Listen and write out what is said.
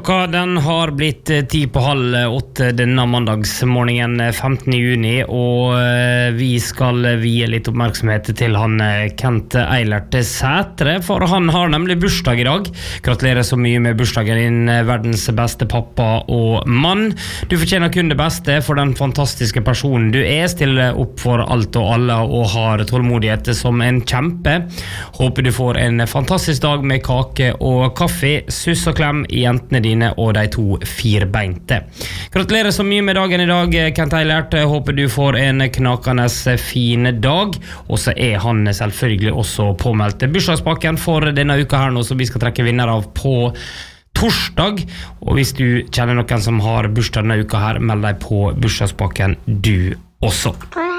Klokka den har blitt 7:30 denne mandagsmorgenen 15. juni, og vi skal vie litt oppmerksomhet til han Kent Eilert Sætre, for han har nemlig bursdag I dag. Gratulerer så mye med bursdagen din, verdens beste pappa og mann. Du fortjener kun det beste for den fantastiske personen du stiller opp for alt og alle og har tålmodighet som en kjempe. Håper du får en fantastisk dag med kake og kaffe, suss og klem I jentene dine og de to firbeinte. Gratulerer så mye med dagen I dag, Kent Eilert. Håper du får en knakende fin dag. Og så han selvfølgelig også påmeldt bursdagspakken for denne uka her nå, som vi skal trekke vinner av på torsdag. Og hvis du kjenner noen som har bursdag denne uka her, meld deg på bursdagspakken du også.